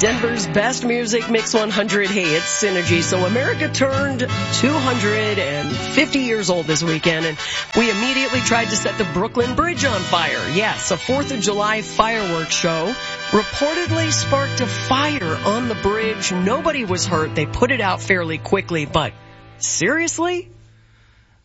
Denver's best music mix 100. Hey, it's Synergy. So America turned 250 years old this weekend, and we immediately tried to set the Brooklyn Bridge on fire. Yes, a 4th of July fireworks show reportedly sparked a fire on the bridge. Nobody was hurt. They put it out fairly quickly, but seriously?